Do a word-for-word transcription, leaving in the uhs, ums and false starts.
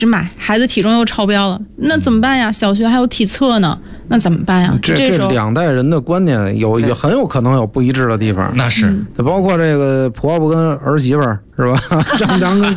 买，孩子体重又超标了，那怎么办呀？小学还有体测呢，那怎么办呀？ 这这这两代人的观念有也很有可能有不一致的地方。 那是， 包括这个婆婆跟儿媳妇儿是吧？丈母娘跟